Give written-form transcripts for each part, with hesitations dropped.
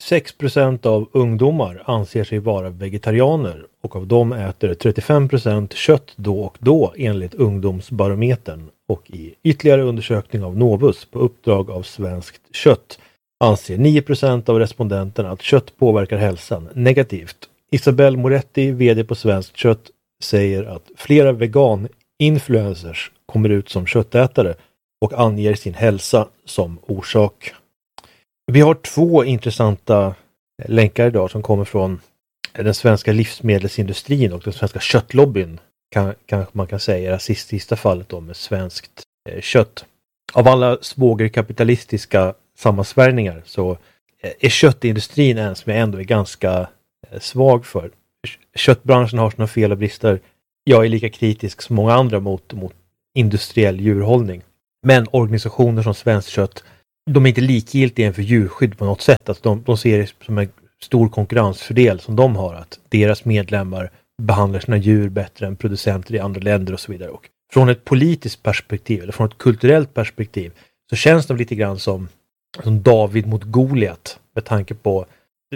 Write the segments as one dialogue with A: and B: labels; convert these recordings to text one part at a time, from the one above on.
A: 6% av ungdomar anser sig vara vegetarianer och av dem äter 35% kött då och då enligt ungdomsbarometern. Och i ytterligare undersökning av Novus på uppdrag av Svenskt kött anser 9% av respondenterna att kött påverkar hälsan negativt. Isabelle Moretti, vd på Svenskt kött, säger att flera vegan-influencers kommer ut som köttätare och anger sin hälsa som orsak. Vi har 2 intressanta länkar idag som kommer från den svenska livsmedelsindustrin och den svenska köttlobbyn, kanske man kan säga, det sista fallet då med svenskt kött. Av alla svågerkapitalistiska sammansvärjningar så är köttindustrin en som jag ändå är ganska svag för. Köttbranschen har sina fel och brister. Jag är lika kritisk som många andra mot industriell djurhållning. Men organisationer som Svenskt kött, de är inte likgiltiga för djurskydd på något sätt. Alltså de ser det som en stor konkurrensfördel som de har, att deras medlemmar behandlar sina djur bättre än producenter i andra länder och så vidare. Och från ett politiskt perspektiv eller från ett kulturellt perspektiv så känns de lite grann som David mot Goliat med tanke på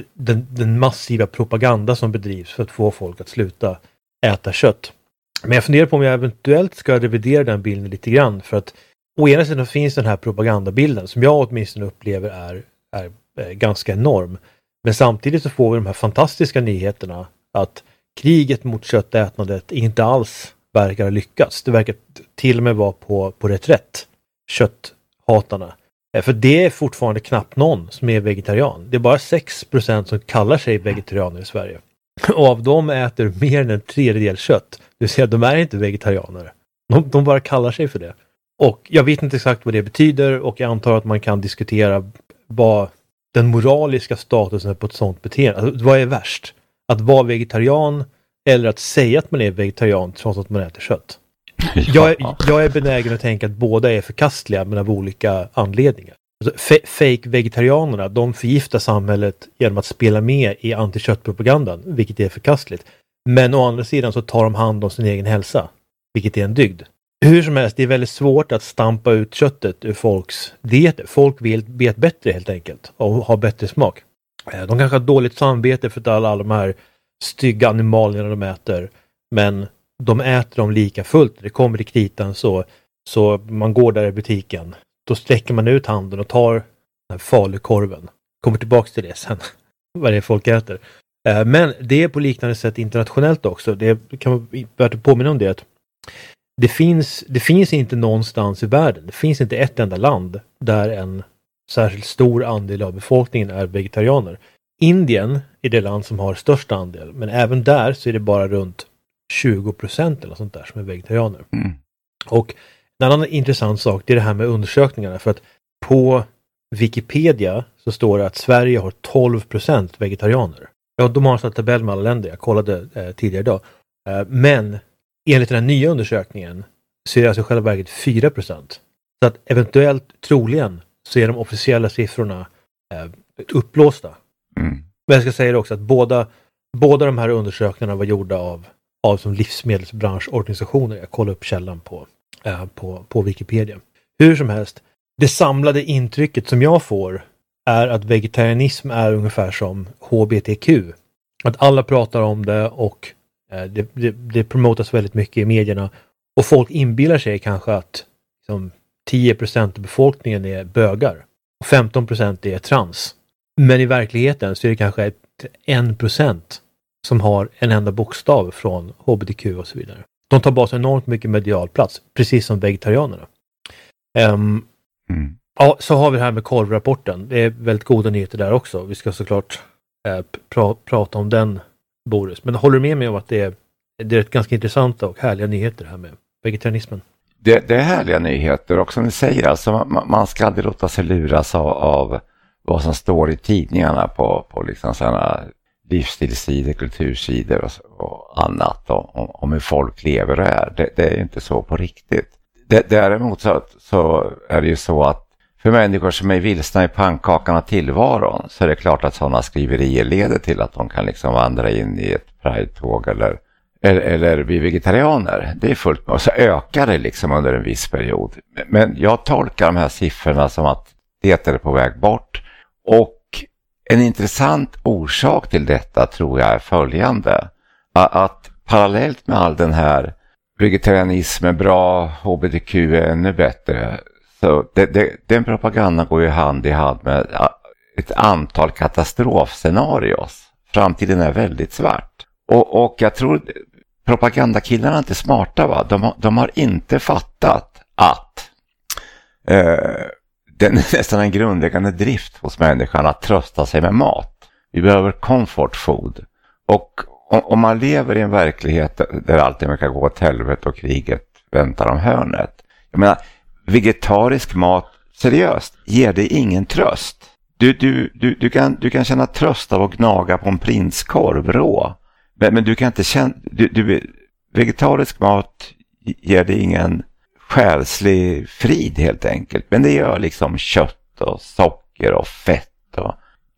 A: den massiva propaganda som bedrivs för att få folk att sluta äta kött. Men jag funderar på om jag eventuellt ska revidera den bilden lite grann, för att å ena sidan finns den här propagandabilden som jag åtminstone upplever är ganska enorm. Men samtidigt så får vi de här fantastiska nyheterna att kriget mot köttätnadet inte alls verkar lyckas. Det verkar till och med vara på reträtt, kötthatarna. För det är fortfarande knappt någon som är vegetarian. Det är bara 6% som kallar sig vegetarianer i Sverige. Och av dem äter mer än en tredjedel kött. Det vill säga, de är inte vegetarianer. De bara kallar sig för det. Och jag vet inte exakt vad det betyder, och jag antar att man kan diskutera vad den moraliska statusen på ett sånt beteende. Alltså, vad är värst? Att vara vegetarian eller att säga att man är vegetarian trots att man äter kött? Ja. Jag är benägen att tänka att båda är förkastliga, men av olika anledningar. Alltså, fake-vegetarianerna, de förgiftar samhället genom att spela med i antiköttpropagandan, vilket är förkastligt. Men å andra sidan så tar de hand om sin egen hälsa, vilket är en dygd. Hur som helst, det är väldigt svårt att stampa ut köttet ur folks dieter. Folk vill veta bättre helt enkelt och ha bättre smak. De kanske har dåligt samvete för att alla de här stygga animalierna de äter, men de äter dem lika fullt. Det kommer i kritan så man går där i butiken. Då sträcker man ut handen och tar den här falukorven. Kommer tillbaka till det sen, vad det är folk äter. Men det är på liknande sätt internationellt också. Det kan vara värt att påminna om det, att det finns inte någonstans i världen. Det finns inte ett enda land där en särskilt stor andel av befolkningen är vegetarianer. Indien är det land som har största andel, men även där så är det bara runt 20% eller sånt där som är vegetarianer. Mm. Och en annan intressant sak, det är det här med undersökningarna, för att på Wikipedia så står det att Sverige har 12% vegetarianer. Ja, de har en tabell med alla länder, jag kollade tidigare idag. Men enligt den här nya undersökningen så är det alltså själva verket 4%. Så att eventuellt, troligen, så är de officiella siffrorna uppblåsta. Mm. Men jag ska säga det också att båda de här undersökningarna var gjorda av som livsmedelsbranschorganisationer. Jag kollar upp källan på Wikipedia. Hur som helst, det samlade intrycket som jag får är att vegetarianism är ungefär som HBTQ. Att alla pratar om det och det promotas väldigt mycket i medierna. Och folk inbillar sig kanske att liksom, 10% av befolkningen är bögar och 15% är trans. Men i verkligheten så är det kanske 1% som har en enda bokstav från HBTQ och så vidare. De tar bara så enormt mycket medial plats, precis som vegetarianerna. Ja, så har vi det här med korvrapporten. Det är väldigt goda nyheter där också. Vi ska såklart prata om den, Boris. Men håller du med mig om att det är ett ganska intressanta och härliga nyheter här med vegetarianismen?
B: Det är härliga nyheter, och som ni säger, alltså, man ska aldrig låta sig luras av vad som står i tidningarna på liksom sådana livsstilssidor, kultursidor och annat om hur folk lever och är. Det är inte så på riktigt. Däremot så är det ju så att för människor som är vilsna i pannkakan och tillvaron så är det klart att sådana skriverier leder till att de kan liksom vandra in i ett pride-tåg eller bli vegetarianer. Det är fullt med. Och så ökar det liksom under en viss period. Men jag tolkar de här siffrorna som att det är på väg bort. Och En intressant orsak till detta tror jag är följande. Att parallellt med all den här vegetarianism är bra, HBTQ är ännu bättre. Så den propagandan går ju hand i hand med ett antal katastrofscenarios. Framtiden är väldigt svart. Och jag tror propagandakillarna är inte smarta, va? De har inte fattat att det är nästan en grundläggande drift hos människan att trösta sig med mat. Vi behöver comfort food. Och om man lever i en verklighet där allting kan gå åt helvete och kriget väntar om hörnet. Jag menar, vegetarisk mat, seriöst, ger dig ingen tröst. Du kan känna tröst av att gnaga på en prinskorv rå. Men du kan inte känna... vegetarisk mat ger dig ingen själslig frid helt enkelt. Men det gör liksom kött och socker och fett